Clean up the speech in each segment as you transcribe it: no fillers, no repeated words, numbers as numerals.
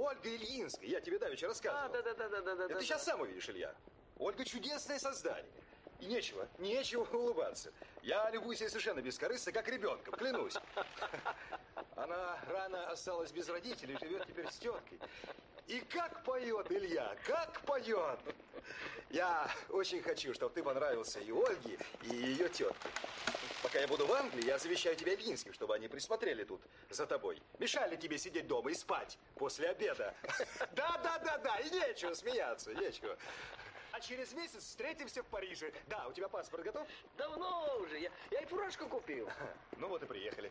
Ольга Ильинская, я тебе давеча рассказывал. Да. Это ты сейчас сам увидишь, Илья. Ольга чудесное создание. И нечего улыбаться. Я любуюсь ей совершенно бескорыстно, как ребенком, клянусь. Она рано осталась без родителей, живет теперь с теткой. И как поет, Илья, как поет! Я очень хочу, чтобы ты понравился и Ольге, и ее тетке. Пока я буду в Англии, я завещаю тебе Ильинских, чтобы они присмотрели тут за тобой. Мешали тебе сидеть дома и спать после обеда. Да, и нечего смеяться, нечего. А через месяц встретимся в Париже. Да, у тебя паспорт готов? Давно уже. Я и фуражку купил. Ну вот и приехали.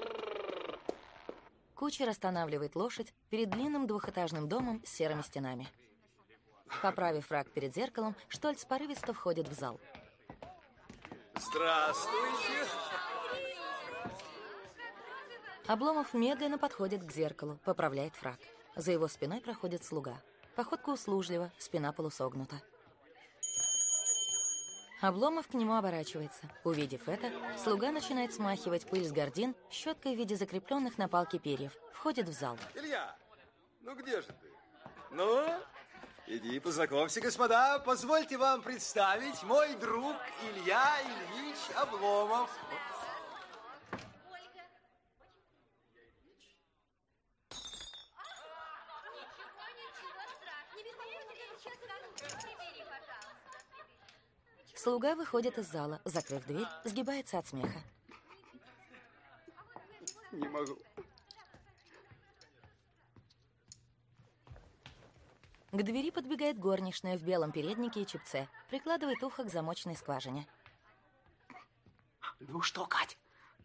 Кучер останавливает лошадь перед длинным двухэтажным домом с серыми стенами. Поправив фрак перед зеркалом, Штольц порывисто входит в зал. Здравствуйте. Обломов медленно подходит к зеркалу, поправляет фрак. За его спиной проходит слуга. Походка услужлива, спина полусогнута. Обломов к нему оборачивается. Увидев это, слуга начинает смахивать пыль с гардин щеткой в виде закрепленных на палке перьев. Входит в зал. Илья, ну где же ты? Ну, иди познакомься, господа. Позвольте вам представить мой друг Илья Ильич Обломов. Слуга выходит из зала, закрыв дверь, сгибается от смеха. Не могу. К двери подбегает горничная в белом переднике и чепце, прикладывает ухо к замочной скважине. Ну что, Кать?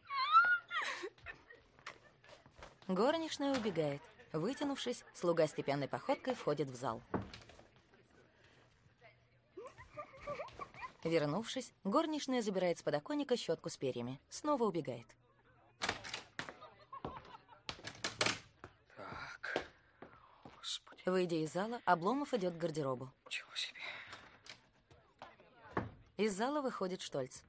Горничная убегает. Вытянувшись, слуга степенной походкой входит в зал. Вернувшись, горничная забирает с подоконника щетку с перьями. Снова убегает. Так. Господи. Выйдя из зала, Обломов идет к гардеробу. Чего себе. Из зала выходит Штольц.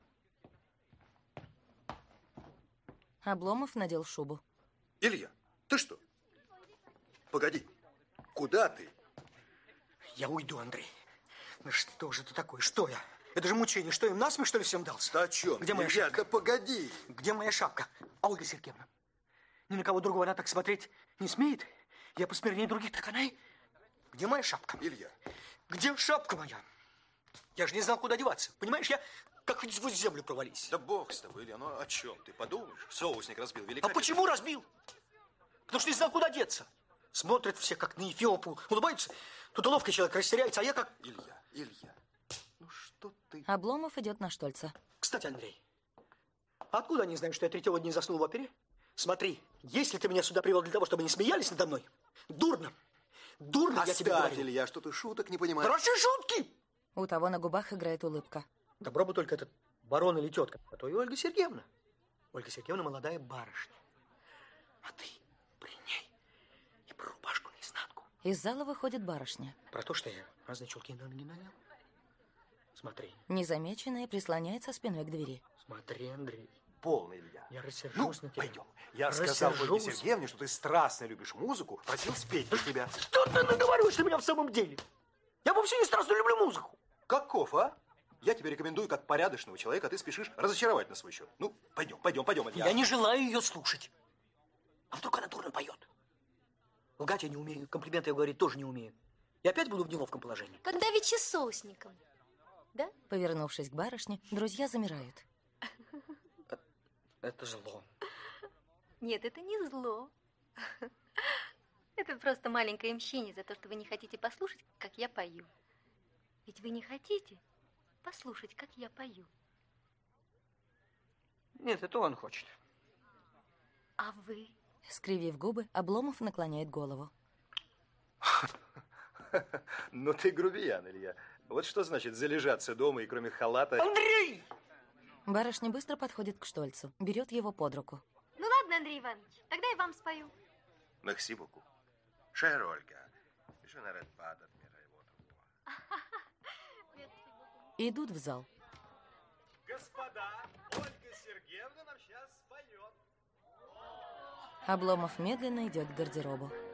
Обломов надел шубу. Илья, ты что? Погоди, куда ты? Я уйду, Андрей. Ну что же ты такое? Что я? Это же мучение. Что, им насмех, что ли, всем дался? Да о чем? Где моя Илья, шапка? да погоди. Где моя шапка? А Ольга Сергеевна? Ни на кого другого она так смотреть не смеет? Я посмирнее других, так она и... Где моя шапка? Илья. Где шапка моя? Я же не знал, куда деваться. Понимаешь, я как хоть сквозь землю провались. Да бог с тобой, Илья, ну о чем ты подумаешь? Соусник разбил А великолепно. почему разбил? Потому что не знал, куда деться. Смотрят все, как на Эфиопу, улыбаются. Тут ловкий человек растеряется, а я как... Илья, ну что ты... Обломов идет на Штольца. Кстати, Андрей, откуда они знают, что я третьего дня заснул в опере? Смотри, если ты меня сюда привел для того, чтобы не смеялись надо мной, дурно, я тебе говорю. Илья, что ты шуток не понимаешь. Хорошие шутки! У того на губах играет улыбка. Добро бы только этот барон или тетка, а то и Ольга Сергеевна. Ольга Сергеевна молодая барышня. А ты при ней и про рубашку наизнанку. Из зала выходит барышня. Про то, что я разные чулки на ноги надел. Смотри. Незамеченная прислоняется спиной к двери. Смотри, Андрей. Полный, Илья. Я рассержусь на тебя. Пойдем. Я сказал Ольге Сергеевне, что ты страстно любишь музыку, просил спеть для тебя. Что ты наговоришь на меня в самом деле? Я вовсе не страстно люблю музыку. Каков, а? Я тебе рекомендую, как порядочного человека, а ты спешишь разочаровать на свой счет. Ну, пойдем, Илья. Я не желаю ее слушать. А вдруг она дурно поет? Лгать я не умею, комплименты я говорить тоже не умею. Я опять буду в неловком положении. Как давеча с соусником, да? Повернувшись к барышне, друзья замирают. Это зло. Нет, это не зло. Это просто маленькое мщение за то, что вы не хотите послушать, как я пою. Ведь вы не хотите послушать, как я пою. Нет, это он хочет. А вы? Скривив губы, Обломов наклоняет голову. Ну ты грубиян, Илья. Вот что значит залежаться дома и кроме халата... Андрей! Барышня быстро подходит к Штольцу, берет его под руку. Ну ладно, Андрей Иванович, тогда я вам спою. Merci beaucoup. Chère Ольга, je n'arrête pas d'admirer votre voix. Идут в зал. Господа, Ольга Сергеевна нам сейчас споет. Обломов медленно идет к гардеробу.